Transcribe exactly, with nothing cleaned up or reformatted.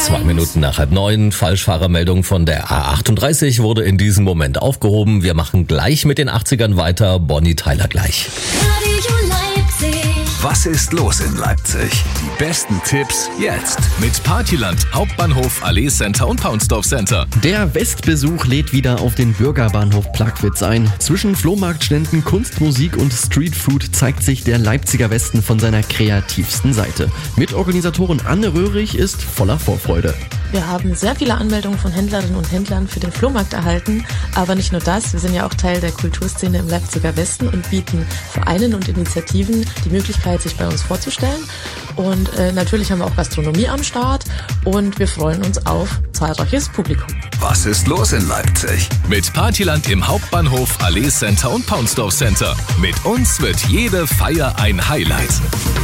Zwei Minuten nach halb neun. Falschfahrermeldung von der A achtunddreißig wurde in diesem Moment aufgehoben. Wir machen gleich mit den achtzigern weiter. Bonnie Tyler gleich. Radio Leipzig. Was ist los in Leipzig? Die besten Tipps jetzt. Mit Partyland, Hauptbahnhof, Allee Center und Paunsdorf Center. Der Westbesuch lädt wieder auf den Bürgerbahnhof Plagwitz ein. Zwischen Flohmarktständen, Kunst, Musik und Streetfood zeigt sich der Leipziger Westen von seiner kreativsten Seite. Mitorganisatorin Anne Röhrig ist voller Vorfreude. Wir haben sehr viele Anmeldungen von Händlerinnen und Händlern für den Flohmarkt erhalten. Aber nicht nur das, wir sind ja auch Teil der Kulturszene im Leipziger Westen und bieten Vereinen und Initiativen die Möglichkeit, sich bei uns vorzustellen. Und äh, natürlich haben wir auch Gastronomie am Start und wir freuen uns auf zahlreiches Publikum. Was ist los in Leipzig? Mit Partyland im Hauptbahnhof, Allee Center und Paunsdorf Center. Mit uns wird jede Feier ein Highlight.